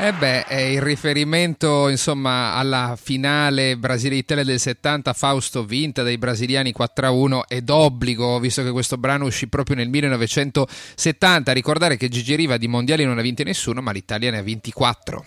È il riferimento insomma alla finale Brasile-Italia del 70, Fausto, vinta dai brasiliani 4-1, ed obbligo, visto che questo brano uscì proprio nel 1970, a ricordare che Gigi Riva di mondiali non ha vinti nessuno, ma l'Italia ne ha vinti 4.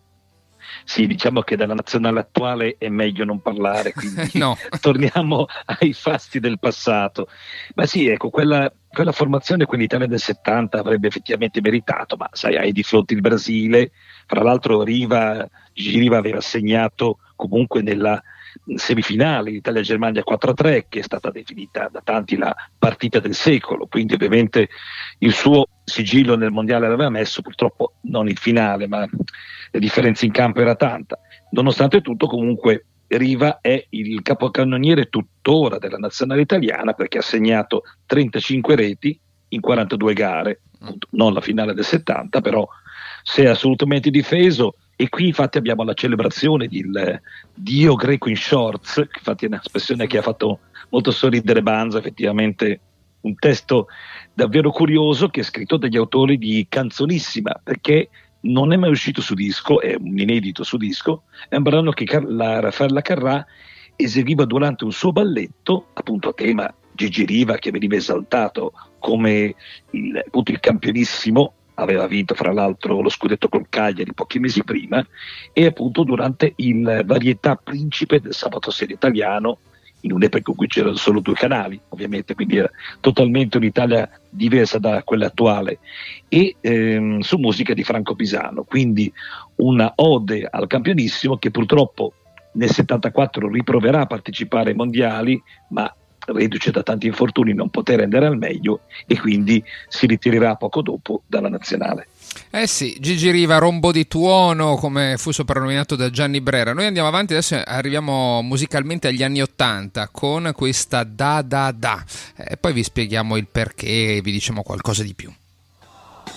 Sì, diciamo che della nazionale attuale è meglio non parlare, quindi No. torniamo ai fasti del passato. Ma sì, ecco, quella formazione, quell'Italia del 70 avrebbe effettivamente meritato, ma sai, hai di fronte il Brasile, fra l'altro Gigi Riva aveva segnato comunque nella semifinale Italia-Germania 4-3, che è stata definita da tanti la partita del secolo, quindi ovviamente il suo sigillo nel mondiale l'aveva messo, purtroppo non in finale, ma la differenza in campo era tanta. Nonostante tutto, comunque, Riva è il capocannoniere tuttora della nazionale italiana, perché ha segnato 35 reti in 42 gare, appunto, non la finale del 70, però si è assolutamente difeso. E qui infatti abbiamo la celebrazione del dio greco in shorts, che infatti è un'espressione che ha fatto molto sorridere Banza, effettivamente un testo davvero curioso, che è scritto dagli autori di Canzonissima, perché non è mai uscito su disco, è un inedito su disco, è un brano che Raffaella Carrà eseguiva durante un suo balletto, appunto a tema Gigi Riva, che veniva esaltato come appunto il campionissimo, aveva vinto fra l'altro lo scudetto col Cagliari pochi mesi prima, e appunto durante il varietà principe del sabato sera italiano, in un'epoca in cui c'erano solo 2 canali, ovviamente, quindi era totalmente un'Italia diversa da quella attuale, e su musica di Franco Pisano, quindi una ode al campionissimo, che purtroppo nel 74 riproverà a partecipare ai mondiali, ma reduce da tanti infortuni non poté rendere al meglio, e quindi si ritirerà poco dopo dalla nazionale. Eh sì, Gigi Riva, rombo di tuono, come fu soprannominato da Gianni Brera. Noi andiamo avanti, adesso arriviamo musicalmente agli anni '80 con questa Da Da Da, e poi vi spieghiamo il perché e vi diciamo qualcosa di più.